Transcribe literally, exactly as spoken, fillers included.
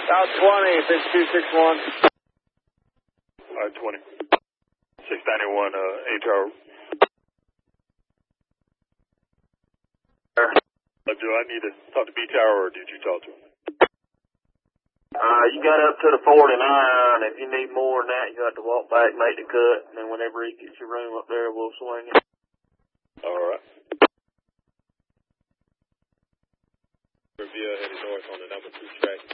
South twenty, fifty-two six one. All right, twenty. six ninety-one, uh, A tower. Uh, do I need to talk to B tower, or did you talk to him? Uh, you got up to the forty-nine. If you need more than that, you have to walk back, make the cut, and then whenever he gets your room up there, we'll swing it. All right. Revere headed north on the number two track.